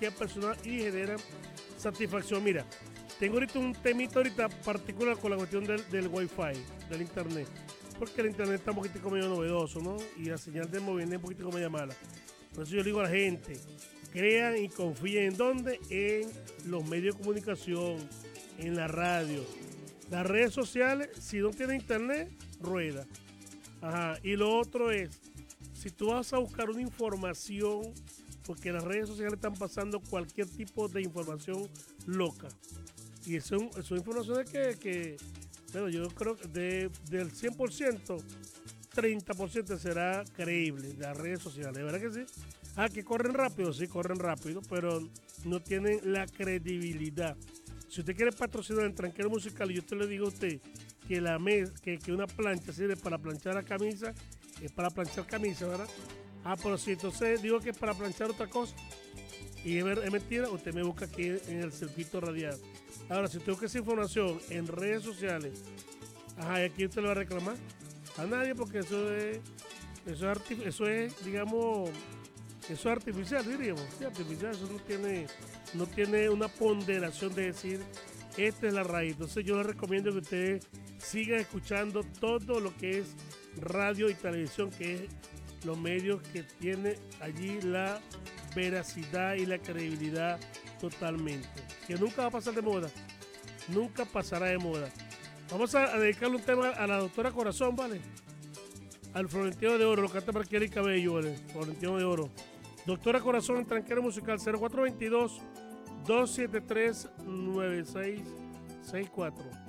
energía personal y generan satisfacción. Mira, tengo ahorita un temito particular con la cuestión del Wi-Fi, del internet. Porque el internet está un poquitico medio novedoso, ¿no? Y la señal de móvil es un poquitico medio mala. Por eso yo le digo a la gente, crean y confíen en dónde, en los medios de comunicación, en la radio, las redes sociales. Si no tiene internet, rueda. Ajá. Y lo otro es, si tú vas a buscar una información, porque las redes sociales están pasando cualquier tipo de información loca. Y son informaciones que bueno, yo creo que del 100%, 30% será creíble de las redes sociales, ¿verdad que sí? Que corren rápido, sí, corren rápido, pero no tienen la credibilidad. Si usted quiere patrocinar el tranquero musical, y yo te le digo a usted que una plancha sirve para planchar la camisa, es para planchar camisa, ¿verdad? Pero si entonces digo que es para planchar otra cosa, y es mentira, usted me busca aquí en el circuito radial. Ahora, si usted busca esa información en redes sociales, ¿y aquí usted le va a reclamar? A nadie, porque eso es, digamos, eso es artificial, diríamos. Sí, artificial, eso no tiene una ponderación de decir, esta es la raíz. Entonces yo le recomiendo que ustedes sigan escuchando todo lo que es radio y televisión, que es los medios que tiene allí la veracidad y la credibilidad totalmente. Que nunca va a pasar de moda. Nunca pasará de moda. Vamos a dedicarle un tema a la doctora Corazón, ¿vale? Al Florentino de Oro, lo canta Marquera y Cabello, ¿vale? Florentino de Oro. Doctora Corazón, en tranquero musical, 0422-273-9664.